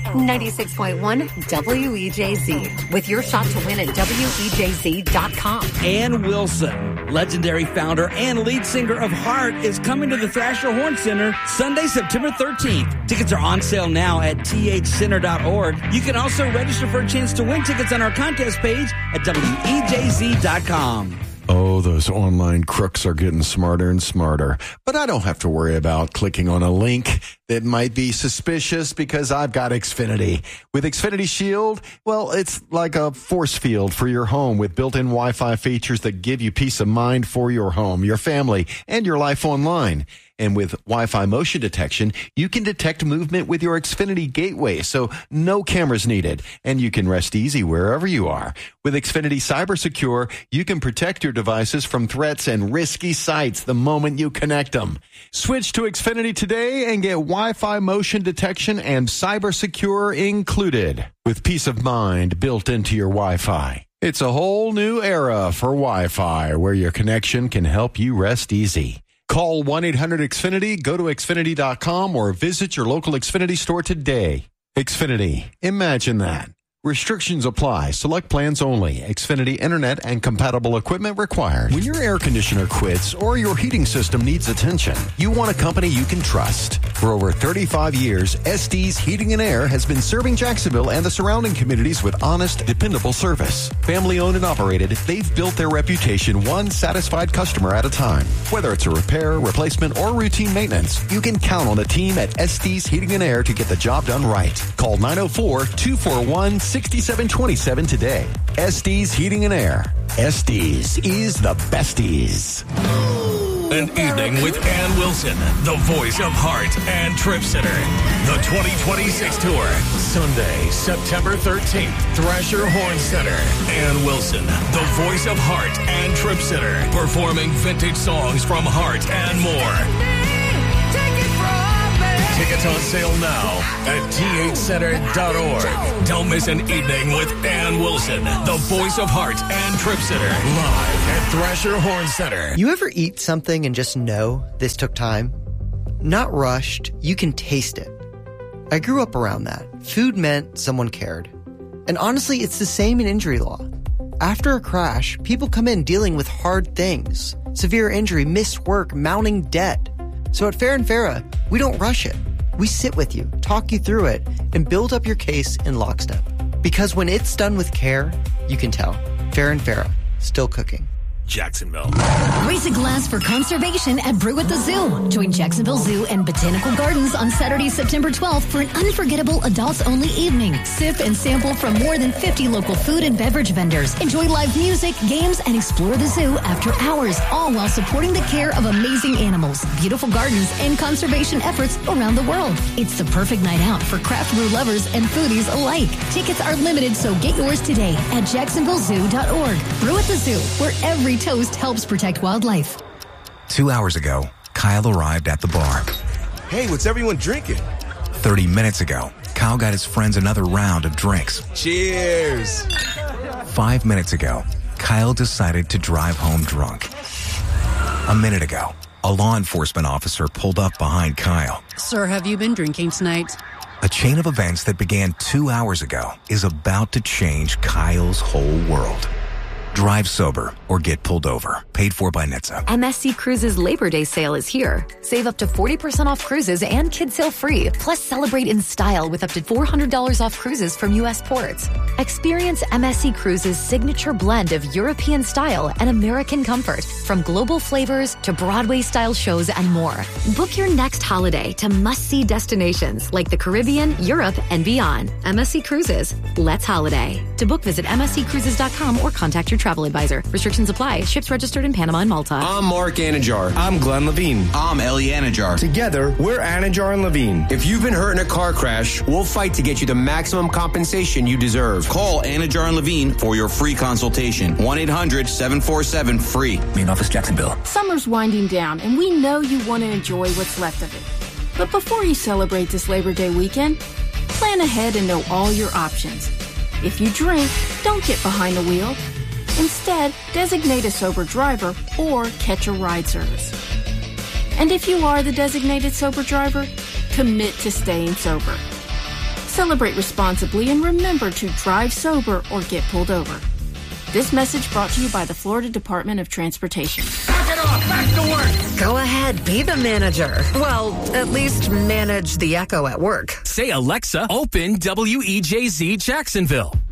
96.1 WEJZ, with your shot to win at WEJZ.com. Ann Wilson, legendary founder and lead singer of Heart, is coming to the Thrasher Horn Center Sunday, September 13th. Tickets are on sale now at thcenter.org. You can also register for a chance to win tickets on our contest page at WEJZ.com. Oh, those online crooks are getting smarter and smarter. But I don't have to worry about clicking on a link that might be suspicious because I've got Xfinity. With Xfinity Shield, well, it's like a force field for your home with built-in Wi-Fi features that give you peace of mind for your home, your family, and your life online. And with Wi-Fi motion detection, you can detect movement with your Xfinity gateway, so no cameras needed, and you can rest easy wherever you are. With Xfinity Cyber Secure, you can protect your devices from threats and risky sites the moment you connect them. Switch to Xfinity today and get Wi-Fi motion detection and Cyber Secure included, with peace of mind built into your Wi-Fi. It's a whole new era for Wi-Fi, where your connection can help you rest easy. Call 1-800-XFINITY, go to Xfinity.com, or visit your local Xfinity store today. Xfinity. Imagine that. Restrictions apply. Select plans only. Xfinity Internet and compatible equipment required. When your air conditioner quits or your heating system needs attention, you want a company you can trust. For over 35 years, SD's Heating and Air has been serving Jacksonville and the surrounding communities with honest, dependable service. Family owned and operated, they've built their reputation one satisfied customer at a time. Whether it's a repair, replacement, or routine maintenance, you can count on the team at SD's Heating and Air to get the job done right. Call 904-241-6727 today. SD's Heating and Air. SD's is the besties. An evening with Ann Wilson, the voice of Heart and Trip Center. The 2026 tour, Sunday, September 13th, Thrasher Horn Center. Ann Wilson, the voice of Heart and Trip Center, performing vintage songs from Heart and more. Tickets on sale now at thcenter.org. Don't miss an evening with Ann Wilson, the voice of Heart and Trip Center, live at Thrasher Horn Center. You ever eat something and just know this took time? Not rushed, you can taste it. I grew up around that. Food meant someone cared. And honestly, it's the same in injury law. After a crash, people come in dealing with hard things. Severe injury, missed work, mounting debt. So at Fair & Farah, we don't rush it. We sit with you, talk you through it, and build up your case in lockstep. Because when it's done with care, you can tell. Fair & Farah, still cooking. Jacksonville. Raise a glass for conservation at Brew at the Zoo. Join Jacksonville Zoo and Botanical Gardens on Saturday, September 12th for an unforgettable adults-only evening. Sip and sample from more than 50 local food and beverage vendors. Enjoy live music, games, and explore the zoo after hours, all while supporting the care of amazing animals, beautiful gardens, and conservation efforts around the world. It's the perfect night out for craft brew lovers and foodies alike. Tickets are limited, so get yours today at jacksonvillezoo.org. Brew at the Zoo, where every toast helps protect wildlife. 2 hours ago, Kyle arrived at the bar. Hey, what's everyone drinking? 30 minutes ago, Kyle got his friends another round of drinks. Cheers! 5 minutes ago, Kyle decided to drive home drunk. A minute ago, a law enforcement officer pulled up behind Kyle. Sir, have you been drinking tonight? A chain of events that began 2 hours ago is about to change Kyle's whole world. Drive sober or get pulled over. Paid for by NHTSA. MSC Cruises Labor Day sale is here. Save up to 40% off cruises and kids sail free. Plus, celebrate in style with up to $400 off cruises from U.S. ports. Experience MSC Cruises' signature blend of European style and American comfort, from global flavors to Broadway-style shows and more. Book your next holiday to must-see destinations like the Caribbean, Europe, and beyond. MSC Cruises. Let's holiday. To book, visit msccruises.com or contact your travel advisor. Restrictions apply. Ships registered in Panama and Malta. I'm Mark Anajar. I'm Glenn Levine. I'm Ellie Anajar. Together, we're Anajar and Levine. If you've been hurt in a car crash, we'll fight to get you the maximum compensation you deserve. Call Anajar and Levine for your free consultation. 1-800-747-FREE. Main office, Jacksonville. Summer's winding down, and we know you want to enjoy what's left of it. But before you celebrate this Labor Day weekend, plan ahead and know all your options. If you drink, don't get behind the wheel. Instead, designate a sober driver or catch a ride service. And if you are the designated sober driver, commit to staying sober. Celebrate responsibly and remember to drive sober or get pulled over. This message brought to you by the Florida Department of Transportation. Knock it off! Back to work! Go ahead, be the manager. Well, at least manage the echo at work. Say, Alexa, open WEJZ Jacksonville.